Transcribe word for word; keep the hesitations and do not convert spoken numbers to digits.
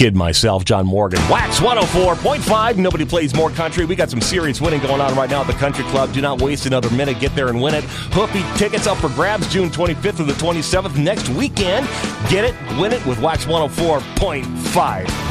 kid myself, John Morgan. Wax one oh four point five. Nobody plays more country. We got some serious winning going on right now at the Country Club. Do not waste another minute. Get there and win it. Hoopy tickets up for grabs June twenty-fifth through the twenty-seventh next weekend. Get it, win it with Wax one oh four point five.